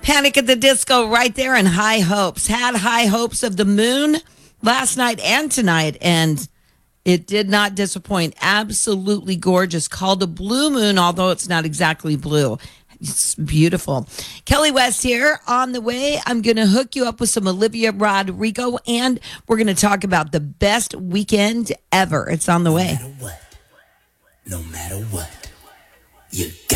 Panic at the Disco right there and high hopes. Had high hopes of the moon last night and tonight, and it did not disappoint. Absolutely gorgeous. Called a blue moon, although it's not exactly blue. It's beautiful. Kelly West here on the way. I'm going to hook you up with some Olivia Rodrigo, and we're going to talk about the best weekend ever. It's on the way. No matter what, you got